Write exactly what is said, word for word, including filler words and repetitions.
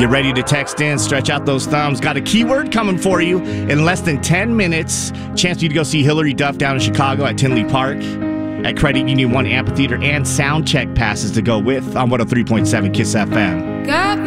Get ready to text in, stretch out those thumbs. Got a keyword coming for you in less than ten minutes. Chance for you to go see Hillary Duff down in Chicago at Tinley Park. At Credit Union One Amphitheater, and sound check passes to go with on one oh three point seven Kiss F M.